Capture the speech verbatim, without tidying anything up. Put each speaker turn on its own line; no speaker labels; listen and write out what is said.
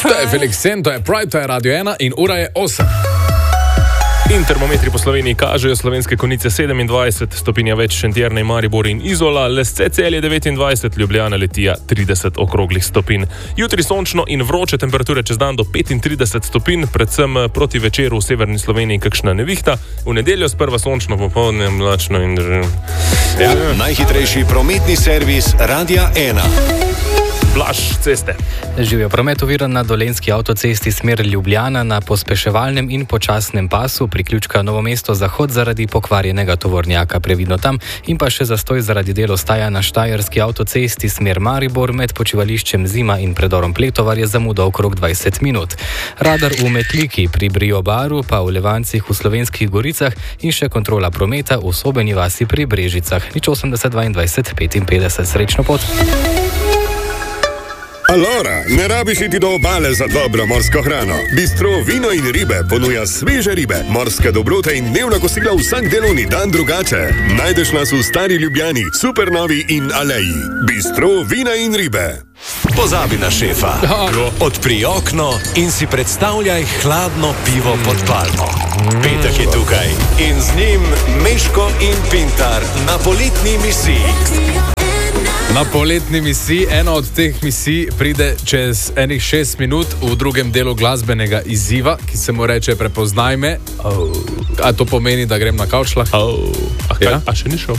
To je Felix Sen, to je Pride, to je Radio ena in ura je osem.
In termometri po Sloveniji kažejo Slovenske Konjice sedemindvajset, stopinja več Šentjerne, Maribor in Izola, Lesce Celje devetindvajset, Ljubljana, Litija trideset okroglih stopinj. Jutri sončno in vroče, temperature čez dan do petintrideset stopinj, predvsem proti večeru v severni Sloveniji kakšna nevihta, v nedeljo sprva sončno, popoldne mlačno in že...
Ja. Najhitrejši prometni servis Radia ena.
Blaž ceste.
Živijo promet oviran na Dolenjski avtocesti smer Ljubljana na pospeševalnem in počasnem pasu, priključka Novo mesto zahod zaradi pokvarjenega tovornjaka, previdno tam, in pa še zastoj zaradi del ostaja na Štajerski avtocesti smer Maribor med počivališčem Zima in predorom Pletovar je zamuda okrog dvajset minut. Radar v Metliki pri Briobaru, pa v Levancih v Slovenskih Goricah in še kontrola prometa v Sobeni vasi pri Brežicah. Nič osemdeset dvaindvajset petinpetdeset. Srečno pot!
Alora, ne rabiš iti do obale za dobro morsko hrano. Bistro Vino in ribe ponuja sveže ribe, morske dobrote in dnevna kosila vsak delovni dan drugače. Najdeš nas v Stari Ljubljani, Supernovi in Aleji. Bistro Vina in ribe.
Pozabi na šefa. Odpri okno in si predstavljaj hladno pivo pod palmo. Petek je tukaj in z njim Meško in Pintar na poletni misiji.
Na poletni misiji, ena od teh misij pride čez enih šest minut v drugem delu glasbenega izziva, ki se mu reče Prepoznaj me. Oh. A to pomeni, da grem na kavčlah?
Oh. A, kaj, ja? A še ni šel?